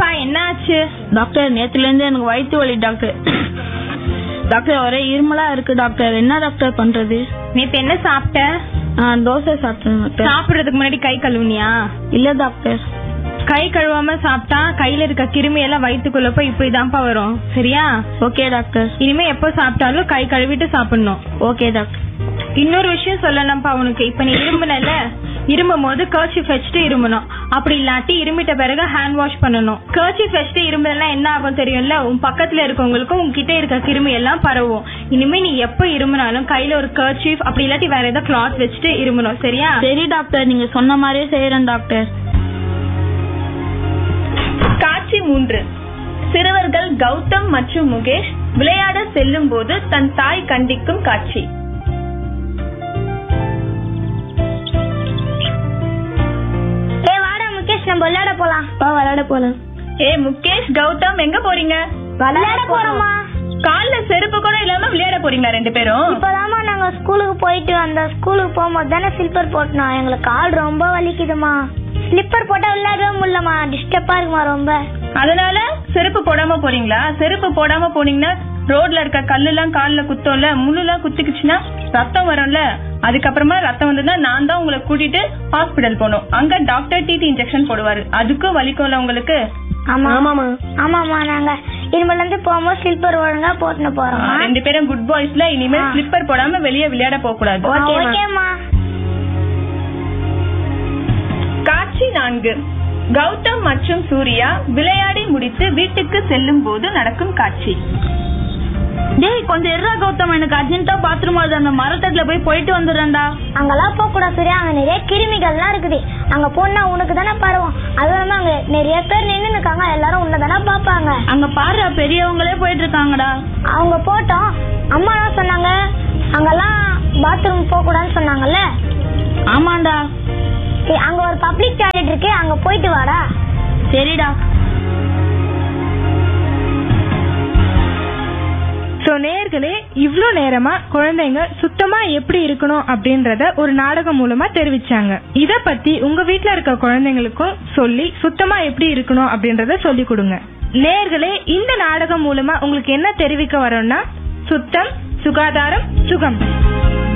என்னப்பா என்ன ஆச்சு? டாக்டர் நேத்துல இருந்து எனக்கு வயிற்று வலி டாக்டர். டாக்டர் ஒரே இருமலா இருக்கு டாக்டர். என்ன டாக்டர் பண்றது? நேத்து என்ன சாப்பிட்ட? தோசை சாப்பிட்டேன் டாக்டர். சாப்பிடுறதுக்கு முன்னாடி கை கழுவுனியா? இல்ல டாக்டர். கை கழுவாம சாப்பிட்டா கையில இருக்க கிருமி எல்லாம் வயிற்றுக்குள்ள போய் இப்படிதான்ப்பா வரும். சரியா? Okay doctor. இனிமே எப்ப சாப்பிட்டாலும் கை கழுவிட்டு சாப்பிடணும். Okay doctor. இன்னொரு விஷயம் சொல்லணும்ப்பா உனக்கு. இப்ப நீ இரும்புனல, இருமும் போது கர்ச்சீஃப் வச்சுட்டு இரும்பணும். அப்படி இல்லாட்டி இருமிட்ட பிறகு ஹேண்ட் வாஷ் பண்ணணும். கர்ச்சீஃப் வச்சுட்டு இரும்புனா என்ன ஆகும் தெரியும்ல? உன் பக்கத்துல இருக்கவங்களுக்கும் உன்கிட்ட இருக்க கிருமி எல்லாம் பரவும். இனிமே நீ எப்ப இருமுனாலும் கையில ஒரு கர்ச்சீஃப் அப்படி இல்லாட்டி வேற ஏதாவது கிளாத் வச்சுட்டு இரும்பணும். சரியா? சரி டாக்டர், நீங்க சொன்ன மாதிரியே செய்யறேன் டாக்டர். காட்சி 3. சிறுவர்கள் கௌதம் மற்றும் முகேஷ் விளையாட செல்லும் போது தன் தாய் கண்டிக்கும் காட்சி. விளையாட போலாம். விளையாட போலாம். முகேஷ் கௌதம் எங்க போறீங்க? விளையாட போறோமா? கால்ல செருப்பு கூட இல்லாம விளையாட போறீங்களா ரெண்டு பேரும்? இப்பதாமா நாங்க ஸ்கூலுக்கு போயிட்டு அந்த ஸ்கூலுக்கு போகும்போது தானே ஸ்லிப்பர் போட்டோம். எங்களுக்கு கால் ரொம்ப வலிக்குதுமா. ஸ்லிப்பர் போட்டா விளையாடவே முடியலமா. டிஸ்டர்பா இருக்குமா ரொம்ப. அதனால செருப்பு போடாம போறீங்களா? செருப்பு போடாம போனீங்கன்னா ரோட்ல இருக்க கல்லு எல்லாம் கால்ல குத்தோம்ல, முள்ளுலாம் குத்திக்குச்சுன்னா ரத்தம் வரும்ல. அதுக்கப்புறமா ரத்தம் வந்ததுன்னா நான் தான் உங்களை கூட்டிட்டு ஹாஸ்பிடல் போனோம். அங்க டாக்டர் டிடி இன்ஜெக்ஷன் போடுவாரு. அதுக்கும் வலிக்கும்ல உங்களுக்கு? ஆமாமா. நாங்க இனிமேல இருந்து போகும்போது ஸ்லிப்பர் ஒழுங்கா போட்டு போறோம். ரெண்டு பேரும் குட் பாய்ஸ்ல. இனிமேல் ஸ்லிப்பர் போடாம வெளியே விளையாட போக கூடாது. ஓகேமா. காட்சி 4. கௌதம் மற்றும் சூர்யா விளையாடி முடித்து வீட்டுக்கு செல்லும் போது நடக்கும் காட்சி. டேய் கொஞ்சம் இருடா கௌதம், எனக்கு அர்ஜென்ட்டா பாத்ரூம் வருது. அந்த மரத்தட்டுல போயிட்டு வந்துடுறேன்டா. அங்கெல்லாம் போக கூடாது சூர்யா. அங்க நிறைய கிருமிகள்லாம் இருக்குது. அங்க போனா உனக்கு தானே பரவும். அதுவும் அங்க நிறைய பேர் நின்று இருக்காங்க. எல்லாரும் உன்னதானே பாப்பாங்க. அங்க பாரு பெரியவங்களே போயிட்டு இருக்காங்கடா. அவங்க போட்டோம். அம்மா என்ன சொன்னாங்க? அங்கெல்லாம் பாத்ரூம் போக கூடாதுன்னு சொன்னாங்கல்ல? ஆமாண்டா. அங்க ஒரு பப்ளிக் டாய்லெட் இருக்கு, அங்க போயிட்டு வாடா. சரிடா. சோ நேயர்களே, இவ்ளோ நேரமா குழந்தைங்க சுத்தமா எப்படி இருக்கணும் அப்படின்றத ஒரு நாடகம் மூலமா தெரிவிச்சாங்க. இத பத்தி உங்க வீட்ல இருக்க குழந்தைங்களுக்கும் சொல்லி சுத்தமா எப்படி இருக்கணும் அப்படின்றத சொல்லி கொடுங்க. நேயர்களே, இந்த நாடகம் மூலமா உங்களுக்கு என்ன தெரிவிக்க வரோம்னா, சுத்தம், சுகாதாரம், சுகம்.